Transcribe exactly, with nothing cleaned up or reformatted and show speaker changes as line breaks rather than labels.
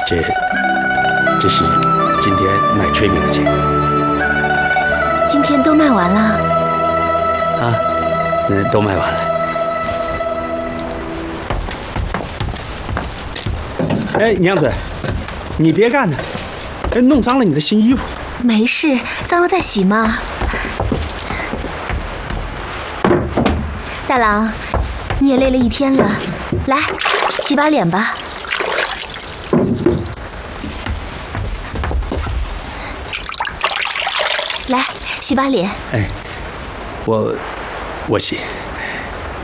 这这是今天卖炊饼的钱。
今天都卖完了？
啊，嗯，都卖完了。哎，娘子，你别干呢，弄脏了你的新衣服。
没事，脏了再洗嘛。大郎，你也累了一天了，来，洗把脸吧。来，洗把脸。
哎，我我洗。